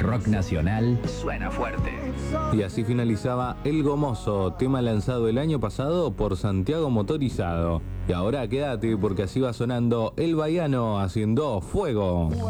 rock nacional suena fuerte. Y así finalizaba El Gomoso, tema lanzado el año pasado por Santiago Motorizado. Y ahora quédate porque así va sonando El Baiano haciendo Fuego.